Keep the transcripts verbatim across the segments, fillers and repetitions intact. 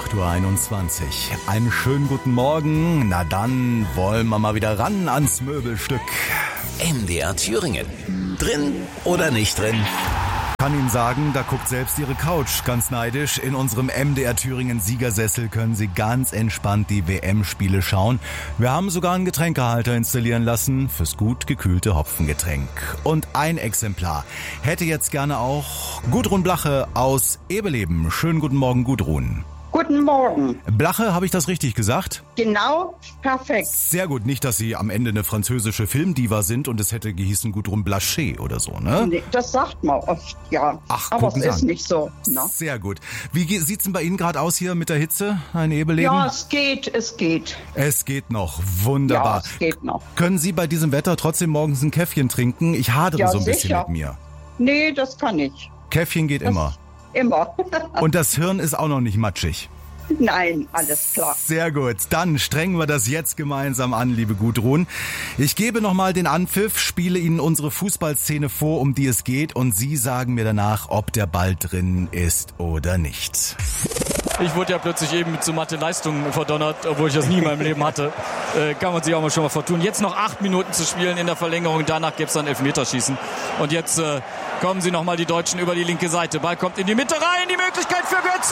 acht Uhr einundzwanzig. Einen schönen guten Morgen. Na dann wollen wir mal wieder ran ans Möbelstück. M D R Thüringen. Drin oder nicht drin? Ich kann Ihnen sagen, da guckt selbst Ihre Couch ganz neidisch. In unserem M D R Thüringen Siegersessel können Sie ganz entspannt die W M-Spiele schauen. Wir haben sogar einen Getränkehalter installieren lassen fürs gut gekühlte Hopfengetränk. Und ein Exemplar hätte jetzt gerne auch Gudrun Blache aus Ebeleben. Schönen guten Morgen, Gudrun. Guten Morgen. Blache, habe ich das richtig gesagt? Genau, perfekt. Sehr gut, nicht, dass Sie am Ende eine französische Filmdiva sind und es hätte gehießen Gudrun Blaché oder so, ne? Nee, das sagt man oft, ja. Ach, aber gucken es Sie ist an. nicht so. Ne? Sehr gut. Wie ge- sieht's denn bei Ihnen gerade aus hier mit der Hitze, ein Ebeleben? Ja, es geht, es geht. Es geht noch, wunderbar. Ja, es geht noch. Können Sie bei diesem Wetter trotzdem morgens ein Käffchen trinken? Ich hadere Ja, so ein bisschen sicher. mit mir. Nee, das kann ich. Käffchen geht Das immer. Immer. Und das Hirn ist auch noch nicht matschig. Nein, alles klar. Sehr gut, dann strengen wir das jetzt gemeinsam an, liebe Gudrun. Ich gebe nochmal den Anpfiff, spiele Ihnen unsere Fußballszene vor, um die es geht, und Sie sagen mir danach, ob der Ball drin ist oder nicht. Ich wurde ja plötzlich eben mit so Mathe-Leistungen verdonnert, obwohl ich das nie in meinem Leben hatte. Äh, kann man sich auch mal schon mal vertun. Jetzt noch acht Minuten zu spielen in der Verlängerung, danach gäbe es dann Elfmeterschießen. Und jetzt äh, kommen sie nochmal die Deutschen über die linke Seite. Ball kommt in die Mitte rein, die Möglichkeit für Götze.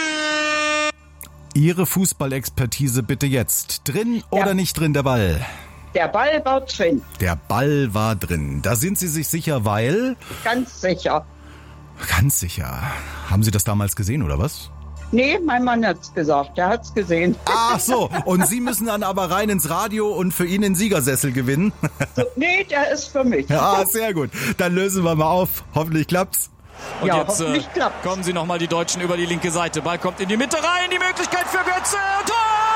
Ihre Fußballexpertise bitte jetzt. Drin Ja. oder nicht drin der Ball? Der Ball war drin, Der Ball war drin. Da sind Sie sich sicher, weil... ganz sicher. Ganz sicher. Haben Sie das damals gesehen, oder was? Nee, mein Mann hat's gesagt, der hat's gesehen. Ach so, und Sie müssen dann aber rein ins Radio und für ihn den Siegersessel gewinnen. So, nee, der ist für mich. Ja, sehr gut. Dann lösen wir mal auf. Hoffentlich klappt's. Und Ja, jetzt äh, hoffentlich klappt's. kommen sie nochmal die Deutschen über die linke Seite. Ball kommt in die Mitte rein, die Möglichkeit für Götze. Tor!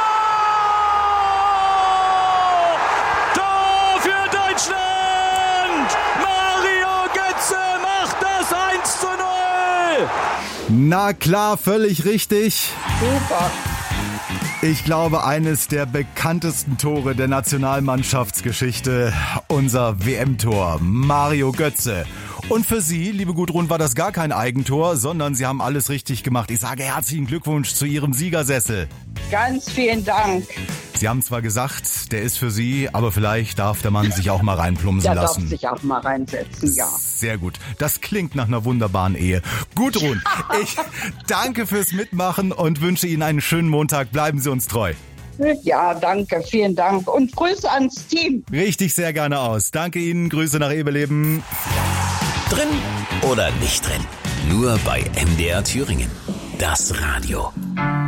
Tor für Deutschland! Mario Götze macht das eins zu null! Na klar, völlig richtig. Super. Ich glaube, eines der bekanntesten Tore der Nationalmannschaftsgeschichte, unser W M-Tor, Mario Götze. Und für Sie, liebe Gudrun, war das gar kein Eigentor, sondern Sie haben alles richtig gemacht. Ich sage herzlichen Glückwunsch zu Ihrem Siegersessel. Ganz vielen Dank. Sie haben zwar gesagt, der ist für Sie, aber vielleicht darf der Mann sich auch mal reinplumsen Der darf lassen. sich auch mal reinsetzen, ja. Sehr gut. Das klingt nach einer wunderbaren Ehe. Gudrun, ich danke fürs Mitmachen und wünsche Ihnen einen schönen Montag. Bleiben Sie uns treu. Ja, danke, vielen Dank. Und Grüße ans Team. Richtig sehr gerne aus. Danke Ihnen. Grüße nach Ebeleben. Drin oder nicht drin? Nur bei M D R Thüringen. Das Radio.